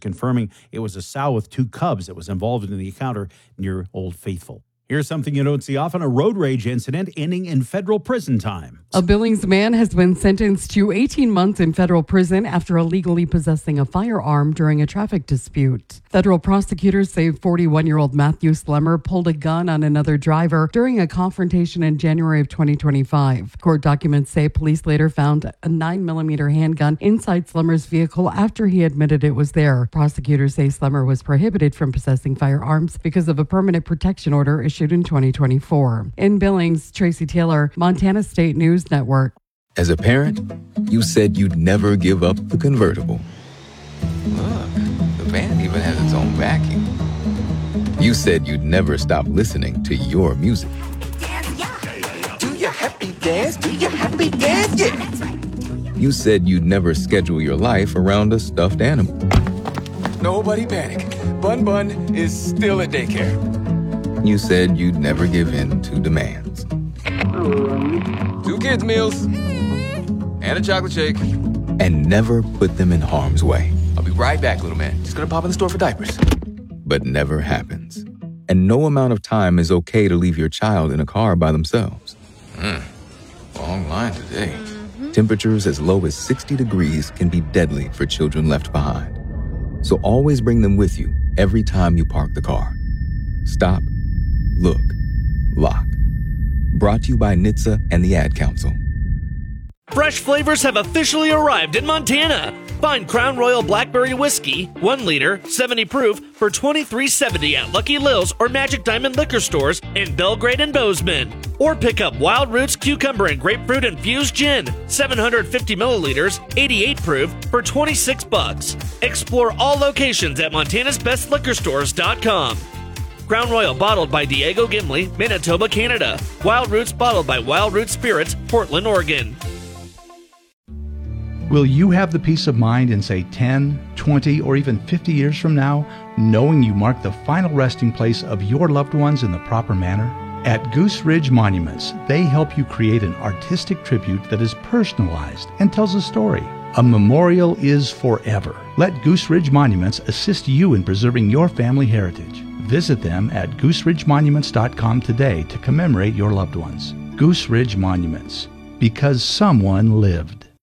confirming it was a sow with 2 cubs that was involved in the encounter near Old Faithful. Here's something you don't see often, a road rage incident ending in federal prison time. A Billings man has been sentenced to 18 months in federal prison after illegally possessing a firearm during a traffic dispute. Federal prosecutors say 41-year-old Matthew Slemmer pulled a gun on another driver during a confrontation in January of 2025. Court documents say police later found a 9mm handgun inside Slemmer's vehicle after he admitted it was there. Prosecutors say Slemmer was prohibited from possessing firearms because of a permanent protection order issued in 2024. In Billings, Tracy Taylor, Montana State News Network. As a parent, you said you'd never give up the convertible. Look, the van even has its own vacuum. You said you'd never stop listening to your music. Do your happy dance, do your happy dance, yeah. You said you'd never schedule your life around a stuffed animal. Nobody panic. Bun Bun is still at daycare. You said you'd never give in to demands. 2 kids' meals and a chocolate shake. And never put them in harm's way. I'll be right back, little man. Just gonna pop in the store for diapers. But never happens. And no amount of time is okay to leave your child in a car by themselves. Long line today. Temperatures as low as 60 degrees can be deadly for children left behind. So always bring them with you every time you park the car. Stop, look, lock. Brought to you by NHTSA and the Ad Council. Fresh flavors have officially arrived in Montana. Find Crown Royal Blackberry Whiskey, 1 liter, 70 proof, for $23.70 at Lucky Lil's or Magic Diamond liquor stores in Belgrade and Bozeman. Or pick up Wild Roots Cucumber and Grapefruit Infused Gin, 750 milliliters, 88 proof, for $26. Explore all locations at montanasbestliquorstores.com. Crown Royal bottled by Diego Gimli, Manitoba, Canada. Wild Roots bottled by Wild Roots Spirits, Portland, Oregon. Will you have the peace of mind in, say, 10, 20, or even 50 years from now, knowing you mark the final resting place of your loved ones in the proper manner? At Goose Ridge Monuments, they help you create an artistic tribute that is personalized and tells a story. A memorial is forever. Let Goose Ridge Monuments assist you in preserving your family heritage. Visit them at gooseridgemonuments.com today to commemorate your loved ones. Goose Ridge Monuments, because someone lived.